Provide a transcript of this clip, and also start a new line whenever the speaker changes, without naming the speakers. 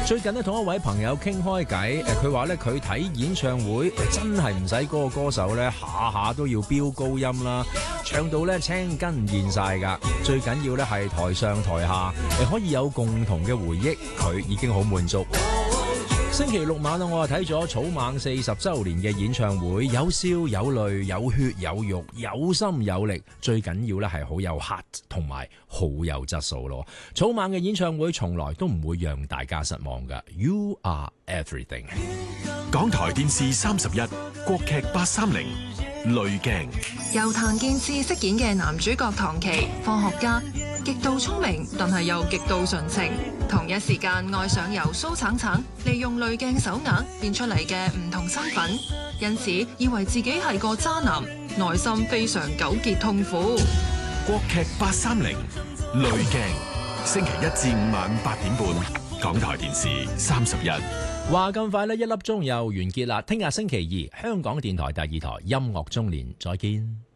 最近咧同一位朋友傾開偈，佢話咧佢睇演唱會真係唔使嗰個歌手咧下下都要飆高音啦，唱到咧青筋現晒㗎。最緊要咧係台上台下可以有共同嘅回憶，佢已經好滿足。星期六晚我睇咗草蜢40週年嘅演唱會，有笑有淚，有血有肉，有心有力，最緊要咧係好有 heart 同埋好有質素咯。草蜢嘅演唱會從來都唔會讓大家失望㗎。You are everything。
港台電視31國劇830濾鏡，
由譚健次飾演嘅男主角唐琪，科學家，極度聰明，但係又極度純情。同一時間愛上由蘇橙橙利用濾鏡手鐲變出嚟嘅唔同身份，因此以為自己係個渣男，內心非常糾結痛苦。
國劇830濾鏡，星期1至5晚8點半，港台電視31。
話咁快呢，1粒鐘又完結啦。聽日星期二，香港電台第2台音樂中年，再見。